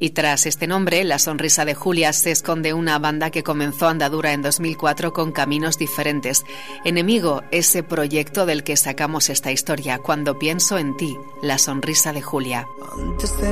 Y tras este nombre, La Sonrisa de Julia, se esconde una banda que comenzó andadura en 2004 con caminos diferentes. Enemigo, ese proyecto del que sacamos esta historia, Cuando pienso en ti, La Sonrisa de Julia. Antes de